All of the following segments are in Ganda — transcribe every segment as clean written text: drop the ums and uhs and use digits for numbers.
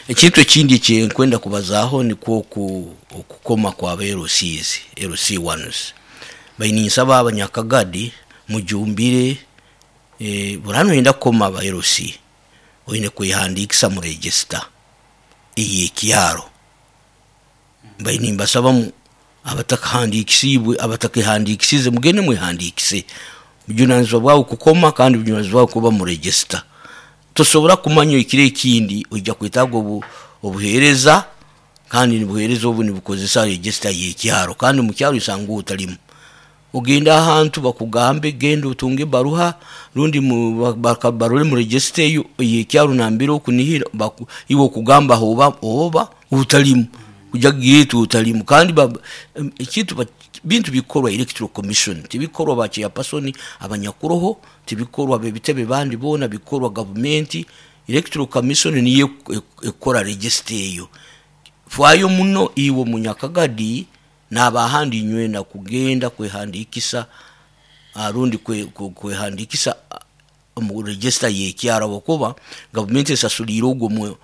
Ekintu ekindi kye nkwenda kubazaho nikwo okukoma kwa LCs LC1s bayinisaba abanyakagadi mujumbire burano yenda koma ba LC oyine kuyihandikisa mu register iyi kiyaro bayinimba sabamu abatakahandikisibwe abatakihandikisize mugene muhandikise bujunanzwa bwawo kukoma kandi bujunanzwa bwawo kuba mu register tosobora kumanyo ikire kindi ujja kwitago obuhereza kandi nibuhereza obu nibukozesa register y'ekyaro kandi mu kyaro isangu utalimu ugenda ahantu bakugambe gendo utunge baruha rundi barule mu register y'ekyaro nambiro kunihira iwo kugamba hoba utalimu kujagiretu utalimu kandi ikitu bintu bikorwa electoral commission tibikorwa bache ya pasoni abanyakuroho tibikorwa bebitebe bandi bona bikorwa government electoral commission niye ekora register yo fwayo muno iwo munyakagadi nabahandi nywena kugenda kwehandikisa arundi kwehandikisa mu register y'ekyaro bokuba government esasulira ogwo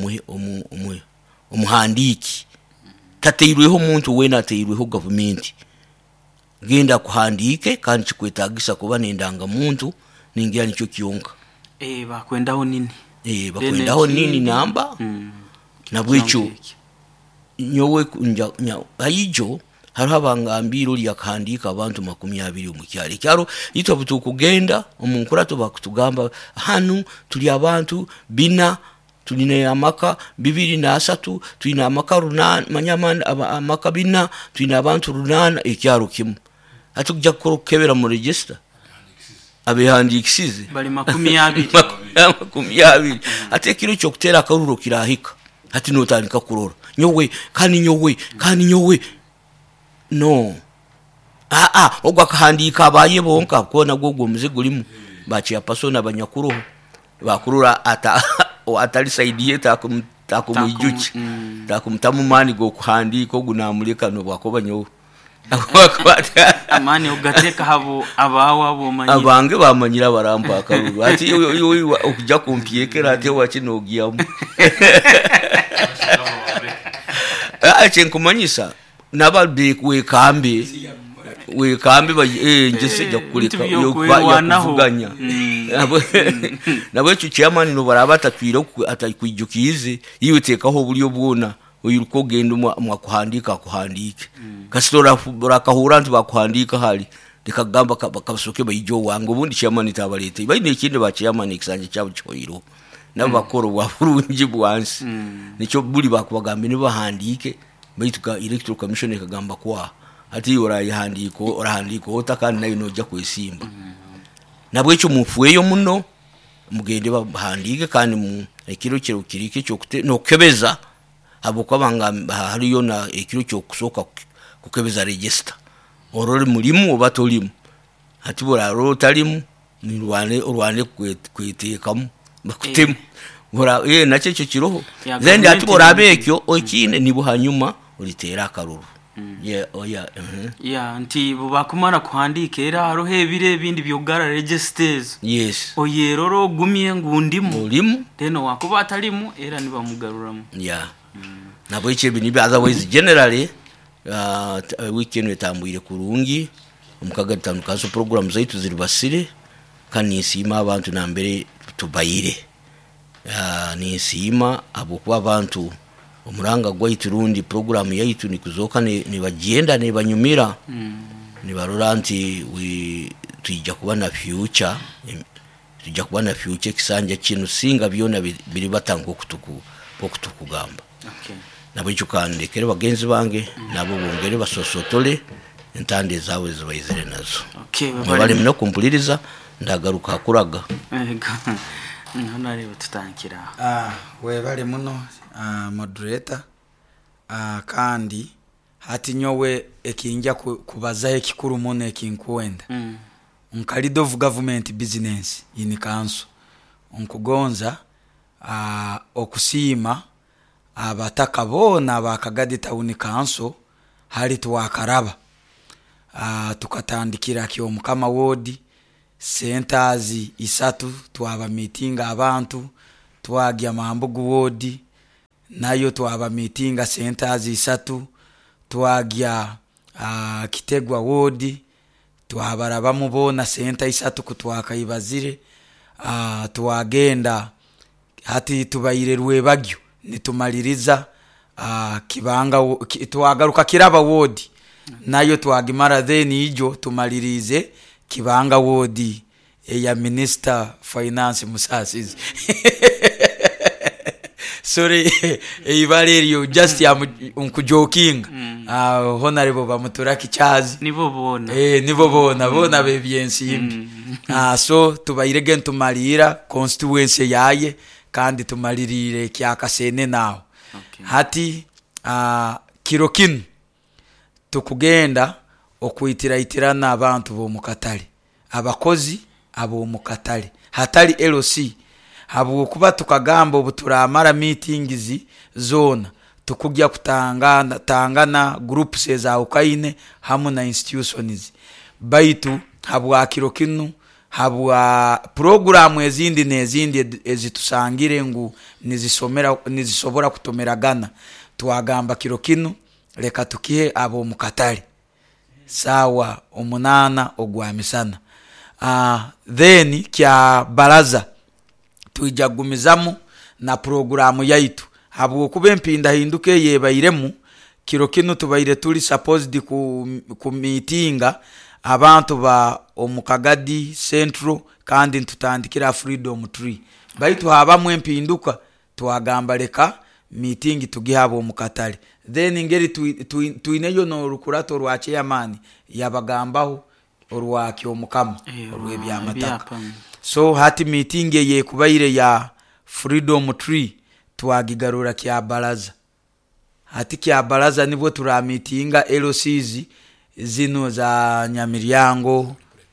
omuhandiki tateirweho umuntu wena ateirweho government genda kuhandike kandi chikwetagisa kuba nendanga muntu ningira nicho kiyonka bakwendaho nini bakwendaho nini namba nabwicho nyowe ayijo hariho abangambiro lyakhandika abantu 20 mu kyaro cyaro yitwa butukugenda omunkura to bakutugamba hanu tuli abantu bina tuline amaka 2 tuina amaka runana manyamana amaka bina tuina abantu runana ekyaro kimu atukujja kukebera mu register abehandikisize bali 20 ate kiro cyo kutera akaruro kirahika ati notandika kurora nyowe kani no ogwa kahandika abaye bonka kona gwo muzigo limu bachi ya pasona abanyakuroho bakurura atali saidie takumwijuki takumtamu mani go kuhandika gunamuleka no bwakoba nyowe amani ugateka habo abo manyi abange bamanyira baramba akaruru ati ukujya kumpiyekera ate wacinogiyamu ache nkumanyisa nabalbe wekambe ngese jya kuleka yokuvuganya nabo cyo chairman no barabata twiro atakwijukize yiwetekaho buryo bwona uyuko genda mwakuhandika kastora bakahura nti bakuhandika hali dekagamba kabasoke bayijo wango bundi chairman tabalete bayine ikindi ba chairman ikisanje cyabo cyoyiro nabo bakoro bwafurunji bwansi nico buli bakubagambe nibo handike bayituka electoral commission ikagamba kwa ati orahandiko otakana nayo nojja kwesimba nabwe cyo mufueyo muno mugende bahandike kandi mu ekiro kiro kirike cyo no kebeza abo kwabanga hariyo na ekiro cyo kusoka kukebeza register orore mulimu obatolimu ati bora rotalimu ni rwane kwetekamu bakutemu bora nace cyo kiroho zende ati bora abekyo okine nibo hanyuma ulitera akaruru nti bubakumara kuhandikera arohebire bindi byogara registers yes oyeroro gumye ngundimu mulimu teno wakuba atalimu era nibamugaruramu nabo iche binibe otherwise generally weekend etambuire kurungi omukaga tanukaso program zaitu ziribasire kanisima abantu nambere tubayire nisima abokuba abantu omuranga gwayiturundi program yaitu nikuzoka ne bagenda ne banyumira ni baroranti tujja kuba na future kisanja kinu singa byona biri batango kutukugamba nabo cyukandekere bagenzi bange nabo bongere basosotole entande zawe zibayizire nazo bali mno kumpuliriza ndagaruka kuraga none rero tutankira we bali muno moderator kandi hati nyowe ekinja kubaza ekikuru muno ekinkwenda nkalido of government business in council onkugonza okusima abatakabona bakagadi town council hali twakaraba tukatandikira kyo mukama ward centers isatu twaba meeting abantu twagya mambugu ward nayo twaba meetinga centers 3 twagya Kitegwa ward twabaraba mubona center 3 kutwakayibazire twagenda hati tubayire Rwebagyo nitumaliriza Kibanga twagaruka Kiraba ward nayo twagimara then ijo tumalirize Kibanga ward ya Minister Finance Musasizi sorry Valerio just ya unkujoking honorable bamuturaki chazi nibo bona nibo bona bebyensimbi so tubayirege ntumalira constituency yaye kandi tumalirire kyakasene nawo hati Kirokinu tukugenda okuyitirayitirana abantu bo mukatale abakozi abo mukatale hatali LOC habu kuba tukagamba obuturamara meetings zona tukugya kutangana groups za ukaine hamu na institutions baitu habu Kirokinu habu program ezindi nezindi ezitusangire ngu nizisobora kutomeragana twagamba Kirokinu leka tukihe abo mukatale sawa 8 ogwamisana then kya baraza tuijagumizamu na programu yaitu habu kube mpinda hinduke yebayiremu Kirokinu tubayire tuli supposed ku meetinga abantu ba omukagadi Central kandi tutandikira Freedom Tree baitu habamu empinduka twagamba leka meeting tugihabo omukatale then ngeri tuineyo no rukurato rwa chairman yabagambaho orwaki omukama orwebyamataka so hati meeting ye kubayire ya Freedom Tree twagigarura kya baraza hati kya baraza nibo tura meetinga LOCs zino za Nyamiryango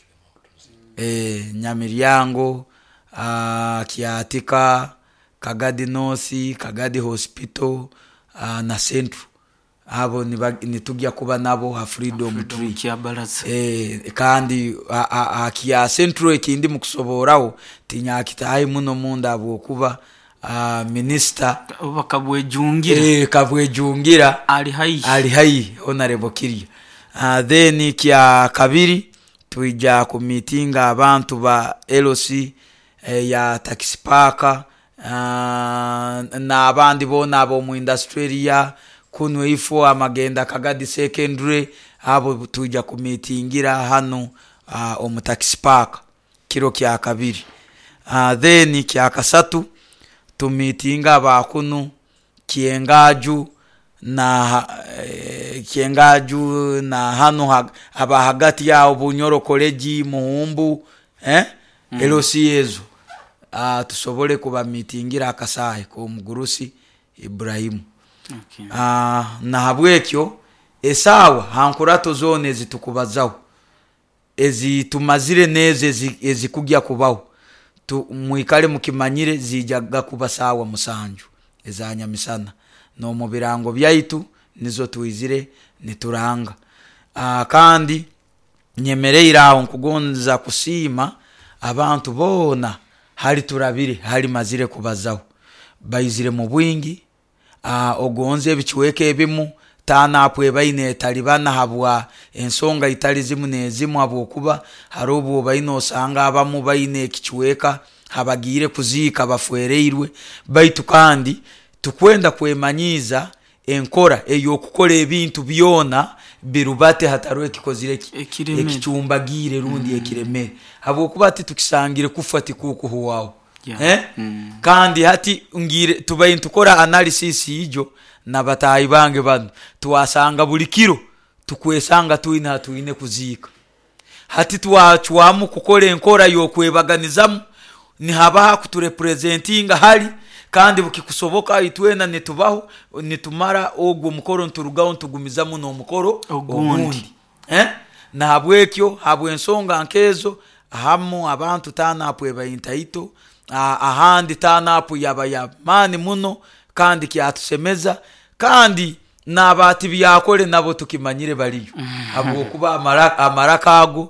Nyamiryango Kiatika Kagadi North Kagadi Hospital na Central abo nitugya kuba nabo ha Freedom Tree kya baraza kandi kya Central ekindi mukusoboraho tinyakitaye muno munda abo kuba minister kabwejungira ali hai honorable Kiria then kya kabiri tuija ku meeting abantu ba LOC ya taxi park na abandi bona abo mu industry ya kunwe ifo amagenda Kagadi secondary abo tuija ku meetingira hano omu taxi park kiro kya kabiri then kya kasatu tu meetinga bakunu Kiengaju na hano aba hagati ya Bunyoro College Muhumbu LOC yezo tusobole kuba meetingira akasaye ko Mugurusi Ibrahim na habwekyo esawa hankurato zone zitukubazaho ezitumazire neze ezikugya kubaho muikale mukimanyire zijaga kuba sawa musanju ezanya misana no mubirango byaitu nizo tuizire nituranga kandi nyemereira aho nkugonza kusima abantu bona hali turabire hali mazire kubazaho bayizire mu bwingi ogonze bichweke ebimu tana apwe bayine talibana habwa ensonga italizimu nezimu abo kuba harobo bayino sanga abamu bayine kichweka habagire kuzika bafwereirwe baitu kandi tukwenda kwemanyiza enkora eyo kukora ebintu byona birubate hatarwe kikozire ekichumbagire rundi ekiremere habo kuba ati tukisangire kufati kuko huwao kandi hati ngire tubaye tukora analysis ijo nabatayi bange bano tuwasanga buli kiro tukwesanga tuine kuzika hati tuwachwamu kukora enkora yo kwebaganizamu ni habaha kuturepresentinga hali kandi bukikusoboka itwena netubaho nitumara ogwo mukoro nturugaho ntugumizamu no mukoro ogundi na habwekyo habwensonga nkezo hamu abantu tana apwe bayintaito ahandi tana apu yabaya mani muno kandi kyatusemeza kandi nabati byakole nabo tukimanyire baliyo abo kuba amarakago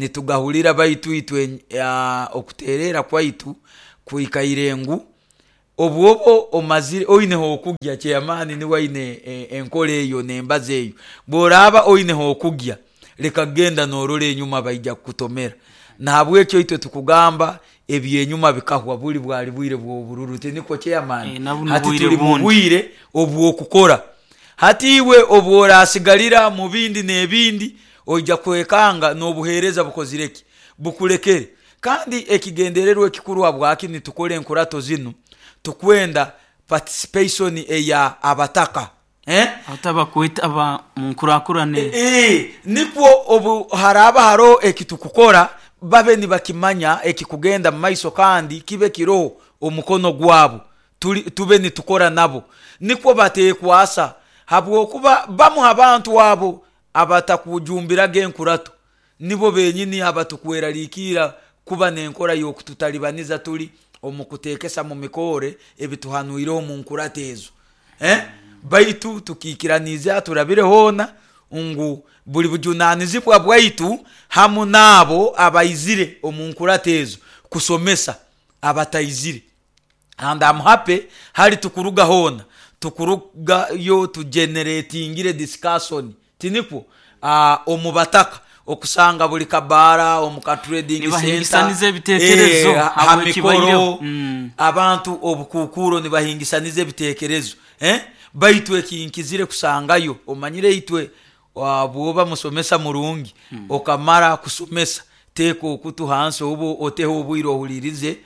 nitugahulira baitu itwe okuterera kwaitu kuikairengu obwobo omazire oyineho okugya chairman ni waine enkole eyo nembaze eyo boraba oyineho okugya leka genda norole enyuma bayija kutomera nabwe ekyo ito tukugamba ebyenyuma bikahwa buli bwali bwire bw'obururu teniko chairman hati tuli bwire obwo okukora hati iwe obwora asigalira mu bindi nebindi ojja kwekanga n'obuhereza bukozireki bukulekere kandi ekigendererwe kikuru bwaki ni tukole enkurato zino tukwenda participation eya abataka ataba kwita aba munkurakurane nikwo obu haraba haro ekitukukora babe ni bakimanya ekikugenda mu maiso kandi kibe kiro omukono gwabo tube ni tukora nabo nikwo batekwasa habwo kuba bamu abantu wabo abatakujumbira genkurato nibo benyini abatukweralikira kuba nenkora yokututalibaniza tuli omukutekesa mu mikore ebituhanuiro mu nkuratezo baitu tukikiraniza turabire hona ungu buli bujunanizi bwa bwaitu hamu nabo abayizire omunkuratezo kusomesa abatayizire and I'm happy hari tukuruga hona tukuruga yo to generatingire discussion tinipo omubataka okusanga buli kabara omukatrading center bitekerezo hamikoro abantu obukukuro nibahingisanize bitekerezo baitu ekinkizire kusangayo omanyire itwe bwoba musomesa murungi okamara kusomesa teko okutu hanse obo oteho obwiro ohulirize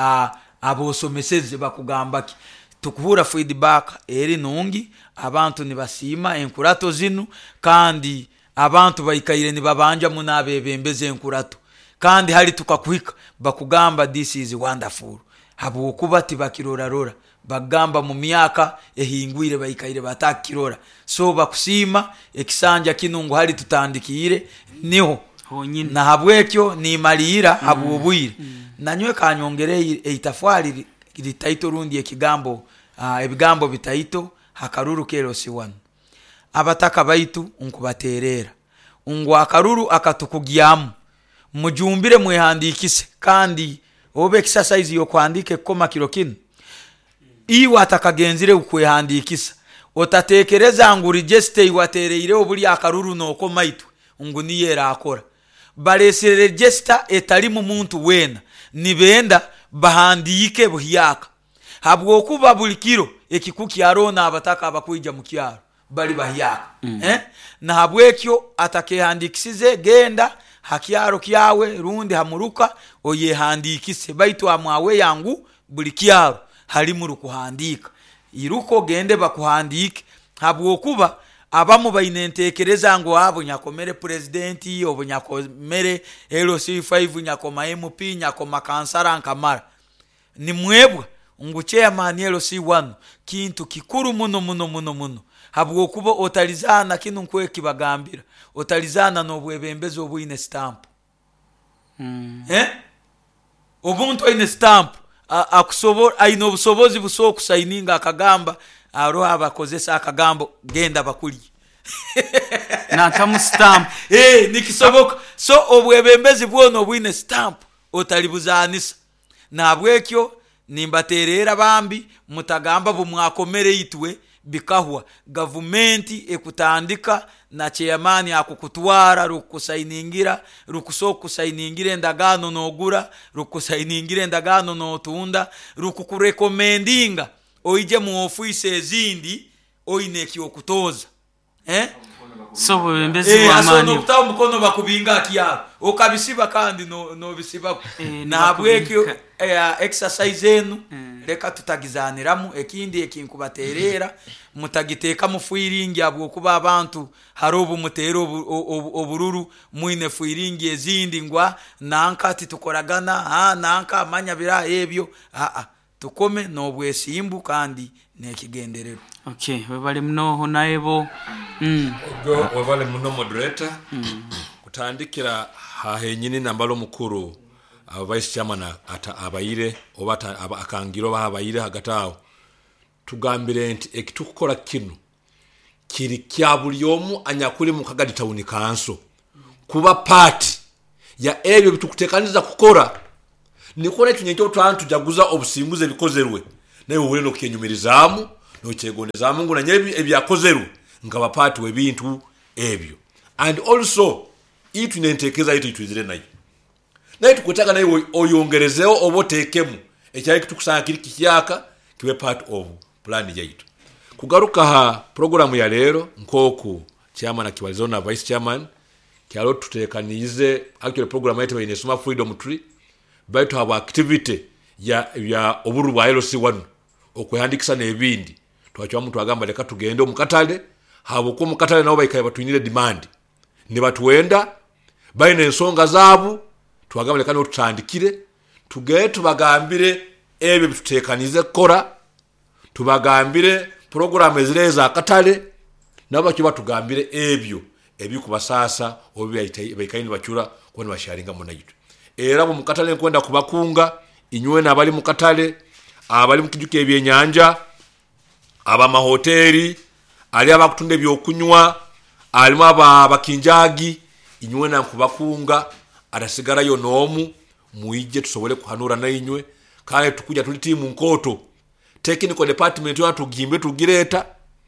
abosomeseze bakugambaki tukuhura feedback eri nungi abantu nibasima enkurato zinu kandi abantu bayikaire nibabanja munabebembeze enkurato kandi hali tukakuhika bakugamba this is wonderful habo kubati bakirorarora bagamba mu myaka ehingwire bayikaire batakirora so bakusima ekisanja kinungu hali tutandikire niho honyine na habwekyo ni malira habo obwire nanywe kanyongere eitafwali litaito rundi ekigambo ebigambo bitaito hakaruru kero siwan abataka baitu unkubaterera ungu akaruru akatukugyamu mujumbire mwehandikise kandi obe exercise yo kwandike koma kirokino iwa atakagenzire ukwehandikisa otatekereza ngo register iwatereire obuli akaruru noko maitu ungu niyera akora balesere register etali mu muntu wena nibenda bahandike buhyaka habwo kuba buli kiro ekikuki arona abataka abakuija mu kyaro bali bahyaka na habwekyo atakehandikisize genda hakyaro kyawe rundi hamuruka oyehandikise baitu amwawe yangu buli kyaro hali mu rukuhandika iruko gende bakuhandike habwo kuba abamu bayinentekereza ngo abo nyakomere presidenti obunyakomere LC5 nyakoma MP nyakoma kansara nkamara ni mwebwa ngo chairman LC1 kintu kikuru muno habwo kuba otalizana kinu nkwe kibagambira otalizana nobwebembezo obwine stamp obuntu ine stamp akusobora aino busobozi buso kusaininga akagamba aro abakozesa akagambo genda bakuli na tamu stamp nikisoboka so obwebembezi bwono obwine stamp otalibuzanisa na bwekyo nimbaterera bambi mutagamba bumwakomere itwe bikahwa government ekutandika na chairman akukutwara rukusainingira rukusokusainingira endagano nogura rukusainingira endagano notunda rukukurekomendinga oije mu office ezindi oineki okutoza so bembezi wa mani aso mukono bakubinga akiyaro okabisiba kandi no bisiba na bwekyo exercise enu leka tutagizaniramu ekindi ekinkubaterera mutagiteka mu fuiringi abwo kuba abantu harobu mutero obururu muine fuiringi ezindi ngwa nankati tukoragana nanka amanya bira ebyo tukome nobwesimbu kandi nekigenderero okay webale mnoho naebo go webale muno moderator kutandikira hahenyini nambalo mukuru vice chairman abayire obata akangiro bahabayire hagatawo tugambire nti ekitukukora kino kiri kyabulyomu anyakuri mu Kagadi Town Council kuba party ya ebyo bitukutekaniza kukora nikone tunyencho twantu jaguza obusimbuze bikozerwe naye ule n'okyenyumirizamu n'okyegondezamu ngu nanye ebyakozeru nga bapaati w'ebintu ebyo. And also itulina enteekeza yitu itwizire nayo naye tukwetaaga naye oyongerezeho oba oteekemu ekyali kitukusanga kiri kikyaka kibe part of plan yaitu. Kugaruka ha programu ya leero nk'oku chairman akiwalizaho na vice chairman kyalo tuteekaniize actually program yaitu bayina freedom tree baitu haba activity ya oburu bwa LC1 okwehandikisa n'ebindi twakyo omuntu agamba leka tugende omukatale habo ko mukatale nabo bayikaye batwinire demand ne batuwenda bayina ensonga zaabu twagamba leka no tutandikire tugeye tubagambire ebyo bituteekanize kora tubagambire program ezireza akatale nabo kiba tugambire ebyo ebikubasasa obiyikaine bachura kwani basharinga munayitu era mu mukatale nkwenda kubakunga inywe nabali mukatale abali mukijuke ebyenyanja aba mahoteli ali abakutunde byokunywa alima abakinjagi inywe na kubakunga arasigara yo nomu muije tusobole kuhanura na inywe kale tukuja tuli timu nkoto technical department yo tugimbe tugireta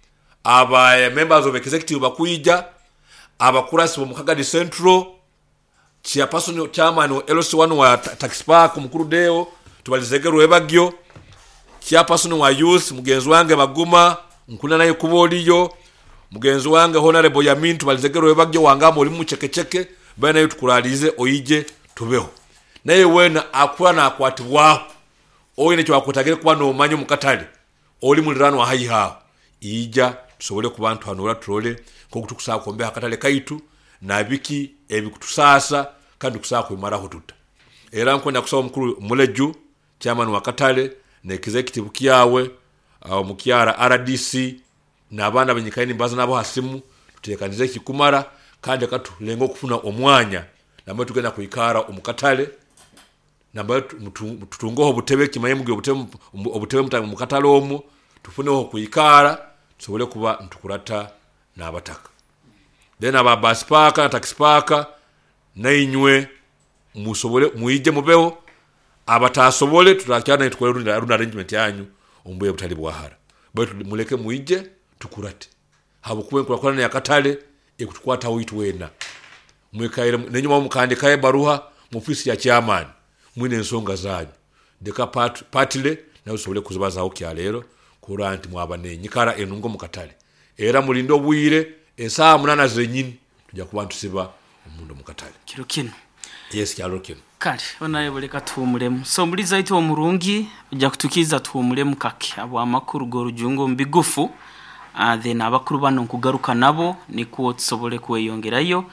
aba members of executive bakuija abakurasi bo mukagadi central chairperson chairman LC1 wa tax park mukuru deo tubalizegero ebagyo chairperson wa youth mugenzi wange baguma nkuna naye kuboliyo mugenzi wange honorable Yamin tubalizegero ebagyo wangamo oli muchekecheke bana yo tukulalize oyije tubeho naye wena akura na akwatibwa oyine cyo akutagere kuba no manyo mukatale oli mulirano wa hayi ha ija tusobole ku bantu hanura trole ko kutukusaka kombe akatale kaitu na biki ebikutusasa kandi kusaka kumara hotuta era nkwenda kusaba mukuru muleju chairman wa katale na executive kiyawe au mukiara RDC na abana benyikaini mbaza nabo hasimu tutekanize kikumara kandi katu lengo kufuna omwanya namwe tugenda kuikara omukatale namwe tutungoho butebe kimaye mugiye obutebe mutanga mukatale omu tufuneho kuikara tusobole kuba ntukurata na abataka then aba bus park na taxi park na inywe musobole muije mubeho abatasobole tutakyana tukolera runda arrangement yanyu ombuye butali bwahara bwetu muleke muije tukurate habo kubenkura kwana ya katale ekutukwata witu wena mwekaire nenyuma mukandikaye baruha mu office ya chairman mwine ensonga zanyu deka partile na usobole kuzibaza aho kyalero kuranti mwabane nyikara enungo mukatale era mulindo bwire esa munana zenyini tujja kubantu siba omundu mukatale kirukino yes kyalokino kale onaye boleka tuumulemu so muliza ito omurungi ujja kutukiza tuumulemu kake abo amakuru gorujungo mbigufu then abakuru bano nkugaruka nabo nikuwo tusobole kweyongerayo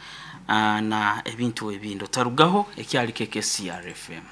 na ebintu ebindo tarugaho ekyali KKCR FM.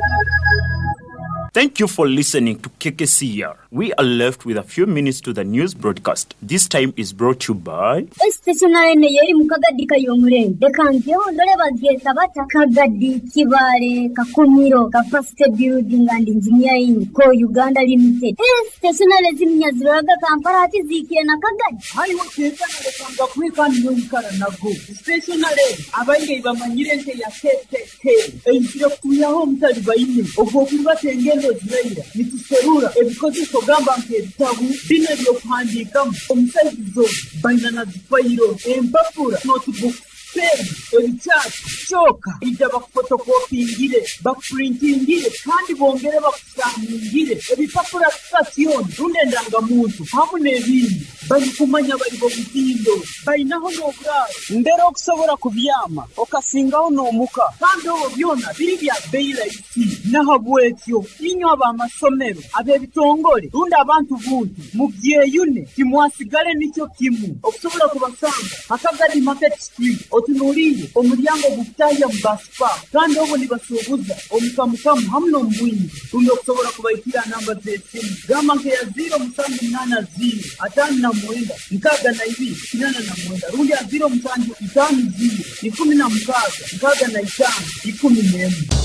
Thank you for listening to KKCR. We are left with a few minutes to the news broadcast. This time is brought to you by Stationary Neyeri Mukagadi Kayomure. The Kantio, Doleva Tabata, Kagadi, Kibare, Kakumiro, Capacity Building and Engineering, Co Uganda Limited. Stationary Zimias Raga Kamparati Ziki and Akagadi. I want to come the quick and Yunkara Nago. Stationary, Abaye Bamanirente Yasete, and Kuya Home Talibaini, Ogokuba Tengelo Zreya, Nituserura, because it's Ogamba Tabu, dinner of handicam, Omsaizo, Banana Pairo, and Papura, notebook. Chat, choka, ijaba photocopy ngire, backprinting ngire, kandi bongere bakusanga ngire, ebipapura station, rundendanga muntu, hamune ebindi, bali kumanya bali bobutindo, bayinaho nobra, ndero okusobora kubyama, okasingaho nomuka, kandi obo byona biri bya beira iti, nahabwekyo, inyo abamasomero, abebitongole, runda abantu buntu, mubyeyune, kimwasigale nicyo kimu, okusobora kubasanga, Akagadi Market Street, otunuriye omuryango gutaya mbaspa kandi obo nibasubuza omukamukamu hamwe n'ombwingi rundo kusobora kubayitira namba z'esimu gama nke ya 0780 549 8 rundi ya 0750 10 16 6 5 11